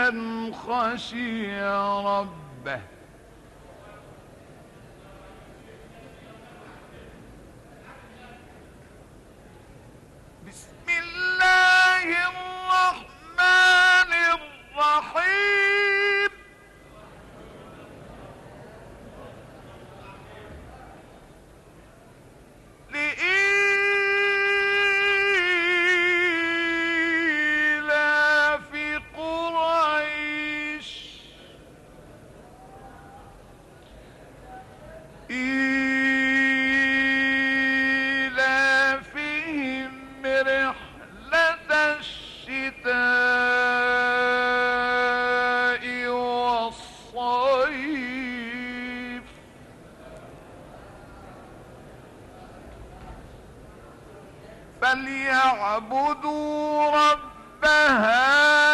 لمن خشي ربه. بسم الله الرحمن الرحيم. لإيلاف قريش إيلافهم رحلة الشتاء والصيف. فليعبدوا رب هذا